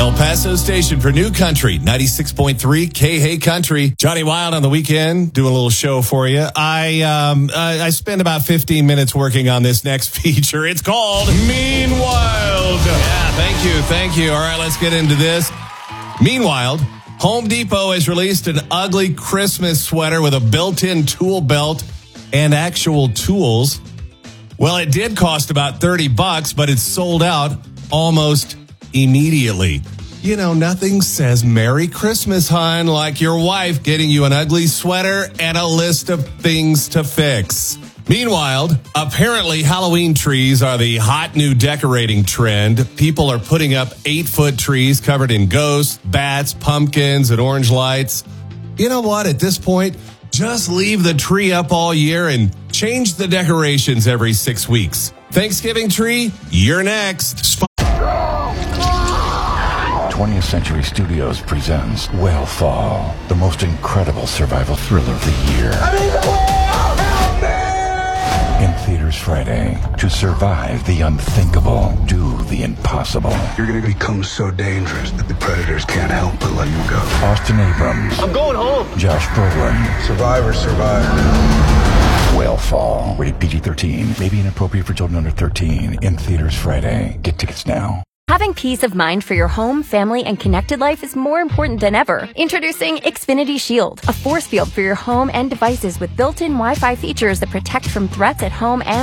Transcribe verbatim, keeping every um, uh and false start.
El Paso station for New Country, ninety-six point three K-Hey Country. Johnny Wild on the weekend, doing a little show for you. I um I, I spent about fifteen minutes working on this next feature. It's called Meanwhile. Yeah, thank you, thank you. All right, let's get into this. Meanwhile, Home Depot has released an ugly Christmas sweater with a built-in tool belt and actual tools. Well, it did cost about thirty bucks, but it's sold out almost immediately. You know, nothing says Merry Christmas, hon, like your wife getting you an ugly sweater and a list of things to fix. Meanwhile, apparently Halloween trees are the hot new decorating trend. People are putting up eight-foot trees covered in ghosts, bats, pumpkins, and orange lights. You know what? At this point, just leave the tree up all year and change the decorations every six weeks. Thanksgiving tree, you're next. twentieth Century Studios presents Whale Fall, the most incredible survival thriller of the year. I'm in the whale! Help me! In theaters Friday. To survive the unthinkable, do the impossible. You're gonna become so dangerous that the predators can't help but let you go. Austin Abrams. I'm going home. Josh Brolin. Survivor, survivor. Whale Fall. Rated P G thirteen. May be inappropriate for children under thirteen. In theaters Friday. Get tickets now. Having peace of mind for your home, family, and connected life is more important than ever. Introducing Xfinity Shield, a force field for your home and devices with built-in Wi-Fi features that protect from threats at home and